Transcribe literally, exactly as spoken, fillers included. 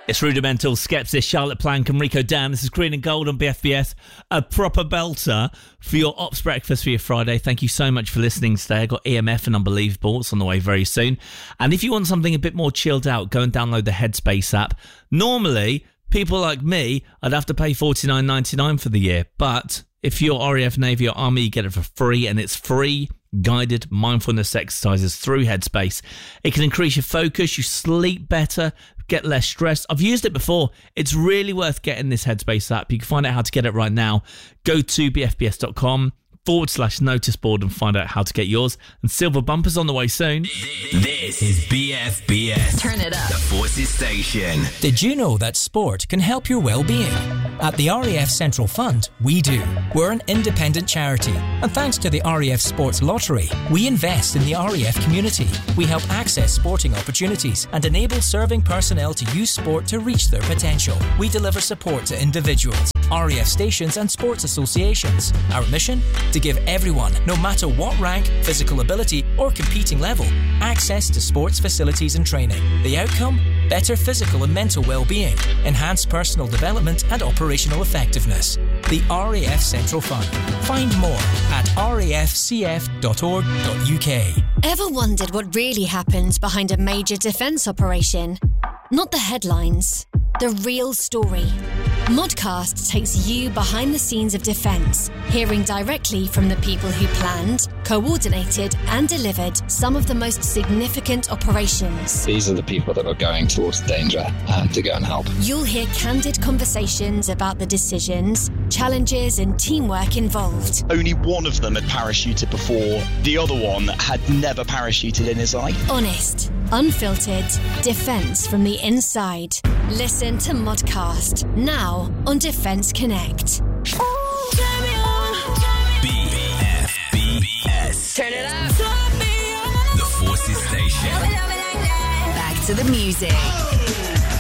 It's Rudimental, Skepsis, Charlotte Plank and Rico Dan. This is Green and Gold on B F B S. A proper belter for your Ops breakfast for your Friday. Thank you so much for listening today. I got E M F and Unbelievable. It's on the way very soon. And if you want something a bit more chilled out, go and download the Headspace app. Normally, people like me, I'd have to pay forty-nine ninety-nine for the year. But if you're R A F, Navy or Army, you get it for free, and it's free guided mindfulness exercises through Headspace. It can increase your focus, you sleep better, get less stressed. I've used it before. It's really worth getting this Headspace app. You can find out how to get it right now. Go to bfbs.com forward slash notice board and find out how to get yours. And Silver Bumper's on the way soon. This is B F B S. Turn it up. The Forces Station. Did you know that sport can help your well-being? At the R A F Central Fund, we do. We're an independent charity, and thanks to the R A F Sports Lottery, we invest in the R A F community. We help access sporting opportunities and enable serving personnel to use sport to reach their potential. We deliver support to individuals, R A F stations and sports associations. Our mission? To give everyone, no matter what rank, physical ability or competing level, access to sports facilities and training. The outcome? Better physical and mental well-being, enhanced personal development and operational effectiveness. The R A F Central Fund. Find more at r a f c f dot org dot u k. Ever wondered what really happens behind a major defence operation? Not the headlines, the real story. Modcast takes you behind the scenes of defence, hearing directly from the people who planned, coordinated and delivered some of the most significant operations. These are the people that are going towards danger uh, to go and help. You'll hear candid conversations about the decisions, challenges and teamwork involved. Only one of them had parachuted before. The other one had never parachuted in his life. Honest, unfiltered, defence from the inside. Listen to Modcast, now on Defence Connect. B F B S. Turn it up. The Forces Station. Back to the music.